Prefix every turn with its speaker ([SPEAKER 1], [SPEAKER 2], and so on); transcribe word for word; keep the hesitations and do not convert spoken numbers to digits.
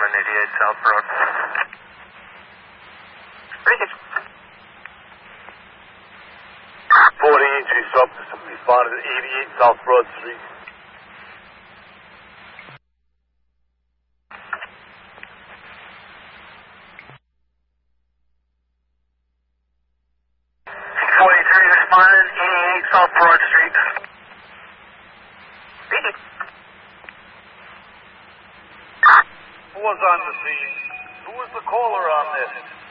[SPEAKER 1] responding eighty-eight South Broad.
[SPEAKER 2] forty-eight Chase Officer responded at eighty-eight South Broad Street.
[SPEAKER 1] forty-three responded, eighty-eight South Broad Street.
[SPEAKER 2] Who was on the scene? Who was the caller on this?